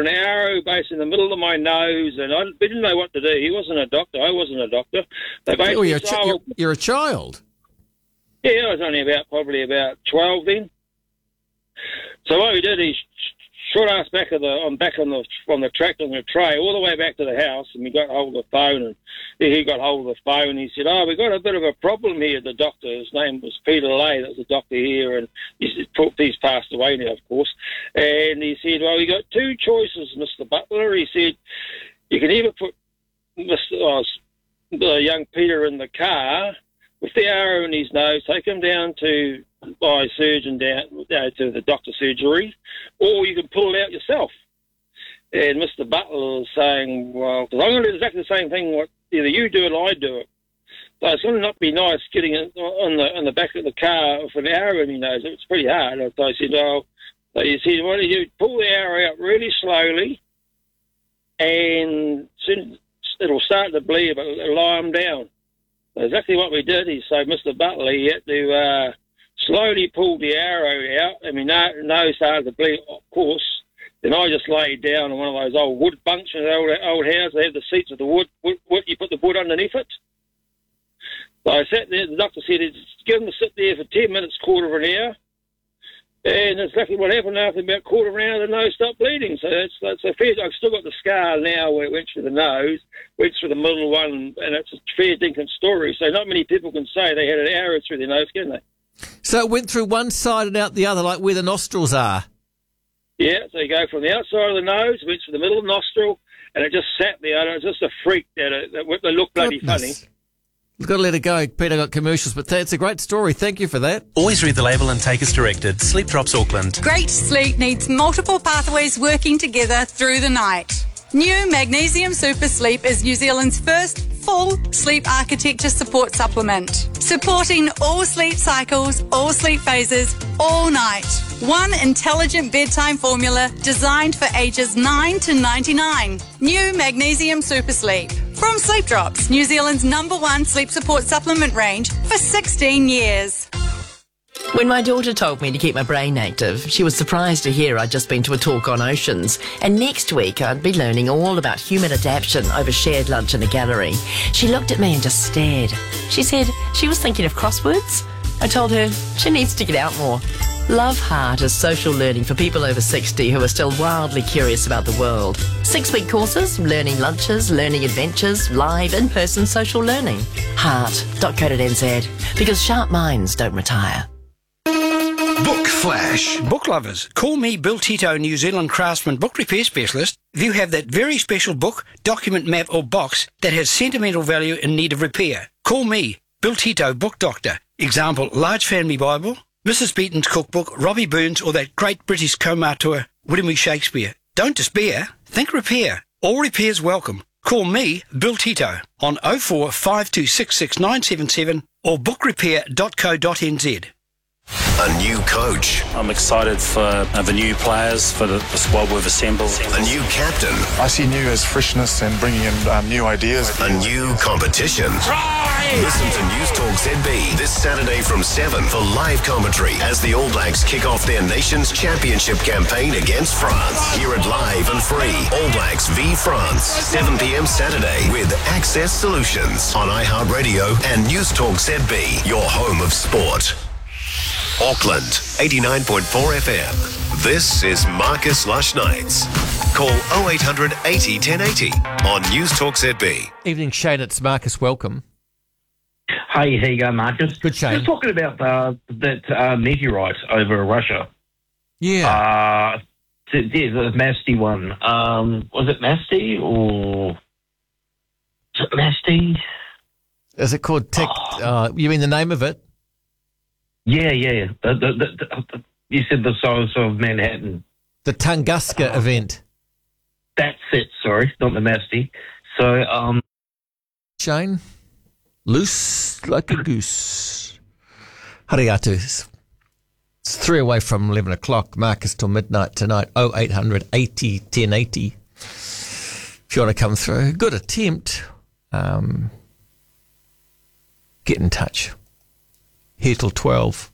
an arrow based in the middle of my nose, and we didn't know what to do. He wasn't a doctor. I wasn't a doctor. They basically you're a child. Yeah, I was probably about 12 then. So what we did, he shot us back from the tractor on the tray all the way back to the house, and we got hold of the phone, and he got hold of the phone. He said, we got a bit of a problem here, the doctor. His name was Peter Lay, that was the doctor here, and he's passed away now, of course. And he said, well, we got two choices, Mr. Butler. He said, you can either put the young Peter in the car with the arrow in his nose, take him down to by a surgeon down to the doctor's surgery, or you can pull it out yourself. And Mr. Butler was saying, well, because I'm going to do exactly the same thing, what either you do it or I do it. So it's going to not be nice getting it on the back of the car with an arrow in your nose. It's pretty hard. So I said, so he said, why don't you pull the arrow out really slowly, and soon it'll start to bleed, but it'll lie him down. So exactly what we did is, so Mr. Butler, he had to slowly pull the arrow out. I mean, nose started to bleed, of course. Then I just laid down on one of those old wood bunks in the old house. They had the seats of the wood. You put the wood underneath it. So I sat there. The doctor said, give him to sit there for 10 minutes, quarter of an hour. And that's exactly what happened. After about quarter of an hour, the nose stopped bleeding. So that's a fair. I've still got the scar now where it went through the nose, went through the middle one, and it's a fair dinkum story. So not many people can say they had an arrow through their nose, can they? So it went through one side and out the other, like where the nostrils are? Yeah, so you go from the outside of the nose, went to the middle of the nostril, and it just sat there. And it was just a freak that it looked bloody funny. We've got to let it go. Peter got commercials, but it's a great story. Thank you for that. Always read the label and take as directed. Sleep Drops Auckland. Great sleep needs multiple pathways working together through the night. New Magnesium Super Sleep is New Zealand's first full sleep architecture support supplement, supporting all sleep cycles, all sleep phases, all night. One intelligent bedtime formula designed for ages 9 to 99. New Magnesium Super Sleep. From Sleep Drops, New Zealand's #1 sleep support supplement range for 16 years. When my daughter told me to keep my brain active, she was surprised to hear I'd just been to a talk on oceans, and next week I'd be learning all about human adaptation over shared lunch in a gallery. She looked at me and just stared. She said she was thinking of crosswords. I told her she needs to get out more. Love Heart is social learning for people over 60 who are still wildly curious about the world. 6-week courses, learning lunches, learning adventures, live in-person social learning. Heart.co.nz, because sharp minds don't retire. Book Flash. Book lovers, call me Bill Tito, New Zealand craftsman book repair specialist. If you have that very special book, document, map or box that has sentimental value in need of repair, call me, Bill Tito, book doctor. Example, Large Family Bible, Mrs. Beaton's cookbook, Robbie Burns or that great British comauteur, William E. Shakespeare. Don't despair, think repair. All repairs welcome. Call me, Bill Tito, on 04 5266 977 or bookrepair.co.nz. A new coach. I'm excited for the new players, for the squad we've assembled. A new captain. I see new as freshness and bringing in new ideas. A new competition. Try! Listen to News Talk ZB this Saturday from 7 for live commentary as the All Blacks kick off their nation's championship campaign against France. Hear it live and free. All Blacks v France, 7 p.m. Saturday with Access Solutions on iHeartRadio and News Talk ZB, your home of sport. Auckland, 89.4 FM. This is Marcus Lush Nights. Call 0800 80 1080 on News Talk ZB. Evening, Shane. It's Marcus. Welcome. Hey, how you going, Marcus? Good, Shane. Just talking about that meteorite over Russia. Yeah. The Masty one. Was it Masty or... Is it Masty? Is it called you mean the name of it? Yeah. You said the size of Manhattan. The Tunguska event. That's it, sorry, not the Masty. So, Shane, loose like a goose. Hariatu. It's 3 away from 11 o'clock. Marcus till midnight tonight. 0800 80 1080. If you want to come through. Good attempt. Get in touch. Here till 12.